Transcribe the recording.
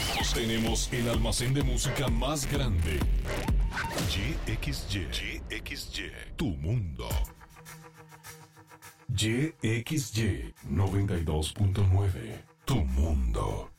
Tenemos el almacén de música más grande. YXY, tu mundo. YXY 92.9, tu mundo.